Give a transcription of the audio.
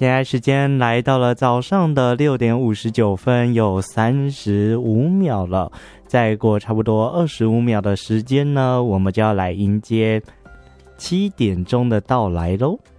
现在时间来到了早上的6点59分有35秒了，再过差不多25秒的时间呢，我们就要来迎接7点钟的到来咯。